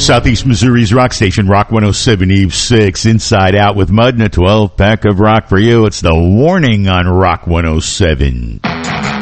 Southeast Missouri's rock station, Rock 107 Eve 6, Inside Out with Mud and a 12-pack of rock for you. It's The Warning on Rock 107.